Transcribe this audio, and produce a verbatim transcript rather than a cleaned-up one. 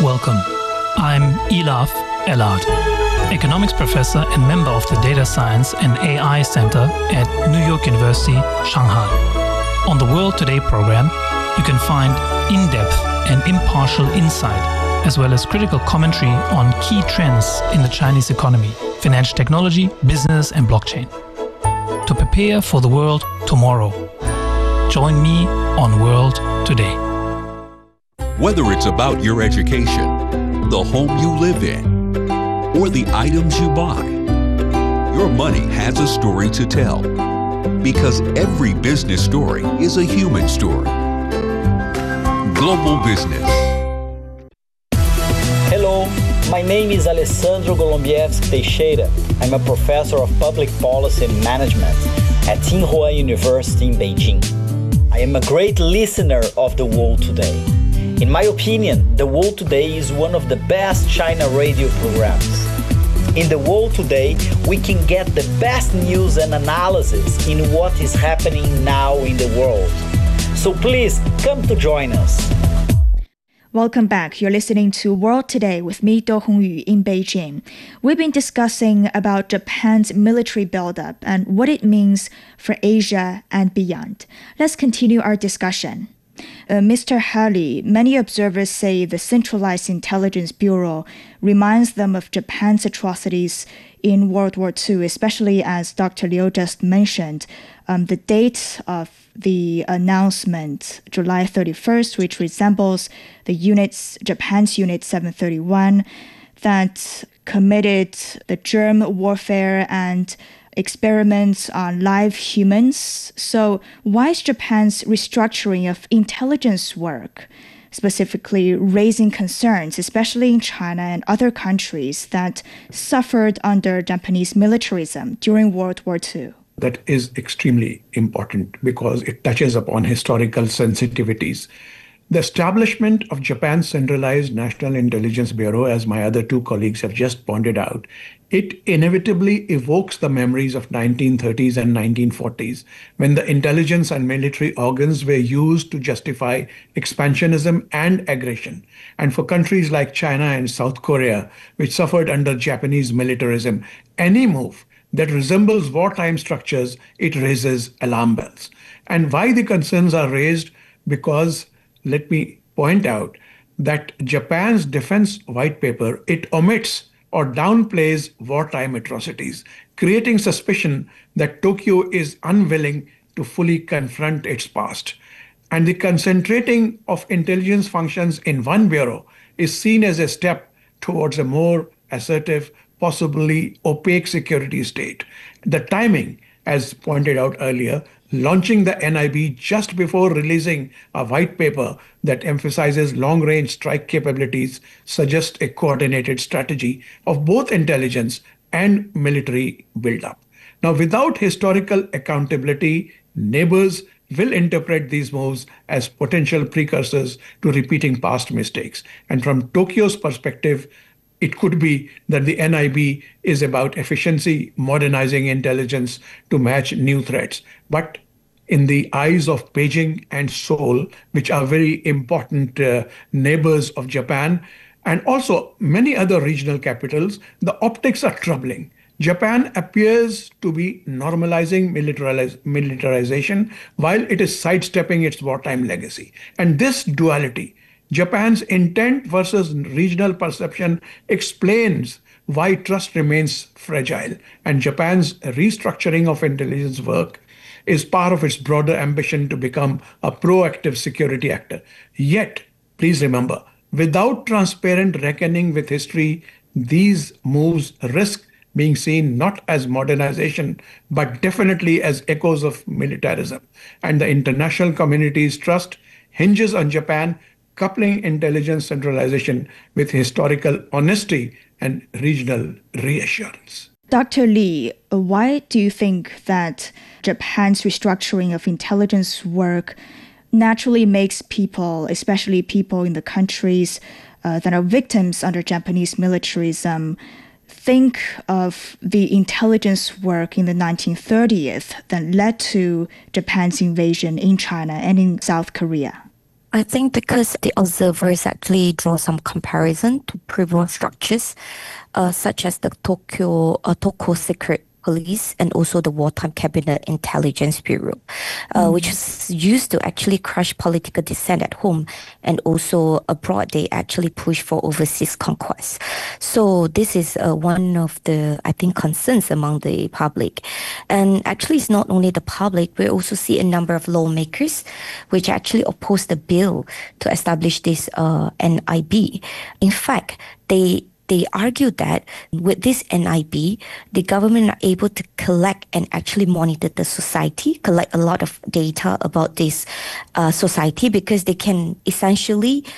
Welcome. I'm Elaf Elad, economics professor and member of the Data Science and A I Center at New York University, Shanghai. On the World Today program, you can find in-depth and impartial insight, as well as critical commentary on key trends in the Chinese economy, financial technology, business, and blockchain. To prepare for the world tomorrow, join me on World Today. Whether it's about your education, the home you live in, or the items you buy, your money has a story to tell. Because every business story is a human story. Global Business. Hello, my name is Alessandro Golombieski Teixeira. I'm a professor of public policy and management at Tsinghua University in Beijing. I am a great listener of The World Today. In my opinion, The World Today is one of the best China radio programs. In The World Today, we can get the best news and analysis in what is happening now in the world. So please come to join us. Welcome back. You're listening to World Today with me, Do Hongyu, in Beijing. We've been discussing about Japan's military buildup and what it means for Asia and beyond. Let's continue our discussion. Uh, Mister Hurley, many observers say the Centralized Intelligence Bureau reminds them of Japan's atrocities in World War Two, especially as Doctor Liu just mentioned, um, the date of the announcement, July thirty-first, which resembles the units, Japan's Unit seven thirty-one, that committed the germ warfare and experiments on live humans. So why is Japan's restructuring of intelligence work specifically raising concerns, especially in China and other countries that suffered under Japanese militarism during World War Two? That is extremely important because it touches upon historical sensitivities. The establishment of Japan's Centralized National Intelligence Bureau, as my other two colleagues have just pointed out, it inevitably evokes the memories of nineteen thirties and nineteen forties, when the intelligence and military organs were used to justify expansionism and aggression. And for countries like China and South Korea, which suffered under Japanese militarism, any move that resembles wartime structures, it raises alarm bells. And why the concerns are raised? Because let me point out that Japan's defense white paper, it omits or downplays wartime atrocities, creating suspicion that Tokyo is unwilling to fully confront its past. And the concentrating of intelligence functions in one bureau is seen as a step towards a more assertive, possibly opaque security state. The timing, as pointed out earlier, launching the N I B just before releasing a white paper that emphasizes long-range strike capabilities suggests a coordinated strategy of both intelligence and military buildup. Now, without historical accountability, neighbors will interpret these moves as potential precursors to repeating past mistakes. And from Tokyo's perspective, it could be that the N I B is about efficiency, modernizing intelligence to match new threats. But in the eyes of Beijing and Seoul, which are very important uh, neighbors of Japan, and also many other regional capitals, the optics are troubling. Japan appears to be normalizing militariz- militarization while it is sidestepping its wartime legacy. And this duality, Japan's intent versus regional perception, explains why trust remains fragile. And Japan's restructuring of intelligence work is part of its broader ambition to become a proactive security actor. Yet, please remember, without transparent reckoning with history, these moves risk being seen not as modernization, but definitely as echoes of militarism. And the international community's trust hinges on Japan coupling intelligence centralization with historical honesty and regional reassurance. Doctor Li, why do you think that Japan's restructuring of intelligence work naturally makes people, especially people in the countries uh, that are victims under Japanese militarism, think of the intelligence work in the nineteen thirties that led to Japan's invasion in China and in South Korea? I think because the observers actually draw some comparison to previous structures, uh, such as the Tokyo uh, Tokyo Secret Police and also the Wartime Cabinet Intelligence Bureau, uh, mm. which is used to actually crush political dissent at home, and also abroad they actually push for overseas conquest. So this is uh, one of the, I think, concerns among the public. And actually it's not only the public, we also see a number of lawmakers which actually oppose the bill to establish this uh, N I B. In fact, they They argue that with this N I B, the government are able to collect and actually monitor the society, collect a lot of data about this uh, society, because they can essentially